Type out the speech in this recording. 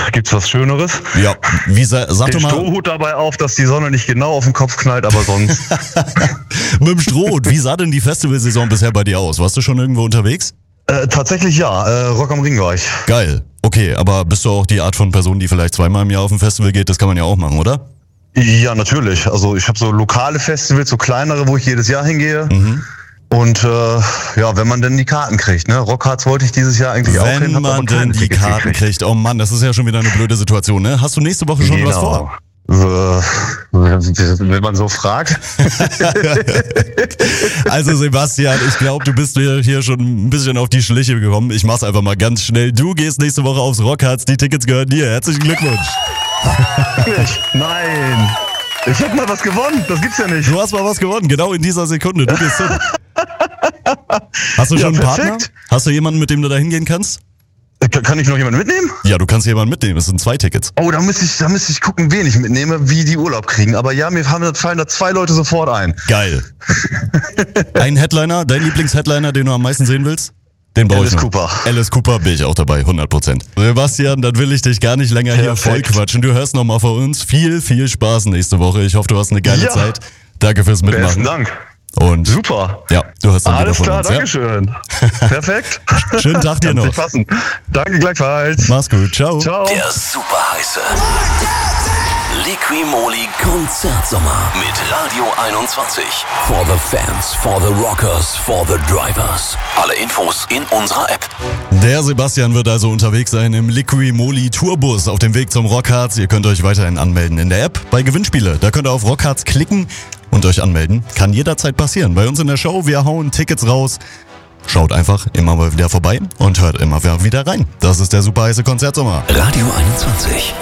Gibt's was Schöneres? Ja, sag Den doch mal. Strohhut dabei auf, dass die Sonne nicht genau auf den Kopf knallt, aber sonst. Mit dem Strohhut, wie sah denn die Festivalsaison bisher bei dir aus? Warst du schon irgendwo unterwegs? Tatsächlich ja, Rock am Ring war ich. Geil. Okay, aber bist du auch die Art von Person, die vielleicht zweimal im Jahr auf ein Festival geht? Das kann man ja auch machen, oder? Ja, natürlich. Also ich habe so lokale Festivals, so kleinere, wo ich jedes Jahr hingehe. Und ja, wenn man denn die Karten kriegt, ne? Rockharz wollte ich dieses Jahr eigentlich auch hin. Wenn hab aber man keine denn die Tickets Karten gekriegt. kriegt. Oh Mann, das ist ja schon wieder eine blöde Situation, ne? Hast du nächste Woche schon was vor? Wenn man so fragt. Also Sebastian, ich glaube, du bist mir hier schon ein bisschen auf die Schliche gekommen. Ich mach's einfach mal ganz schnell. Du gehst nächste Woche aufs Rockharz. Die Tickets gehören dir. Herzlichen Glückwunsch. Nein. Ich hab mal was gewonnen. Das gibt's ja nicht. Du hast mal was gewonnen, genau in dieser Sekunde. Du gehst hin. Hast du schon einen Partner? perfekt. Hast du jemanden, mit dem du da hingehen kannst? Kann ich noch jemanden mitnehmen? Ja, du kannst jemanden mitnehmen. Es sind 2 Tickets. Oh, da müsste ich gucken, wen ich mitnehme, wie die Urlaub kriegen. Aber ja, fallen da 2 Leute sofort ein. Geil. Ein Headliner, dein Lieblingsheadliner, den du am meisten sehen willst? Den brauche ich Alice noch. Cooper. Alice Cooper bin ich auch dabei, 100%. Sebastian, dann will ich dich gar nicht länger hier voll Perfekt. quatschen. Du hörst nochmal von uns. Viel, viel Spaß nächste Woche. Ich hoffe, du hast eine geile Ja. Zeit. Danke fürs Besten Mitmachen. Dank. Und Super. ja, du hörst dann Alles wieder von klar, uns. Dankeschön. Perfekt. Ja? Schönen Tag dir Kann noch. sich passen. Danke gleichfalls. Mach's gut. Ciao. Ciao. Der super heiße Liqui-Moly Konzertsommer mit Radio 21. For the fans, for the rockers, for the drivers. Alle Infos in unserer App. Der Sebastian wird also unterwegs sein im Liqui-Moly Tourbus auf dem Weg zum Rockharz. Ihr könnt euch weiterhin anmelden in der App bei Gewinnspiele. Da könnt ihr auf Rockharz klicken und euch anmelden. Kann jederzeit passieren. Bei uns in der Show, wir hauen Tickets raus. Schaut einfach immer mal wieder vorbei und hört immer wieder rein. Das ist der super heiße Konzertsommer. Radio 21.